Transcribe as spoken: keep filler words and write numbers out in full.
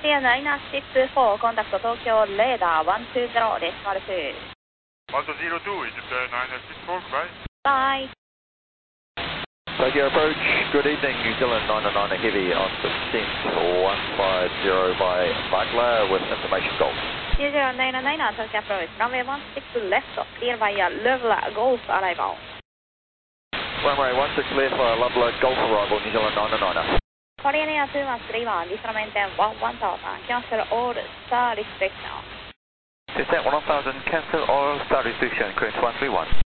India nine six four, contact Tokyo radar one two zero, decimal two. one two zero two, is it uh, nine six four, bye? Bye. Tokyo approach, good evening, New Zealand nine nine Heavy on descent one five zero by Magla with information Golf. New Zealand nine nine, Tokyo approach, runway one six left, clear via level Golf arrival. Runway one six left, uh, Lovely Golf arrival, New Zealand nine nine. Korean Air two one three one, descent maintain one one thousand, cancel all star restriction. Descent one thousand, cancel all star restriction, current one three one.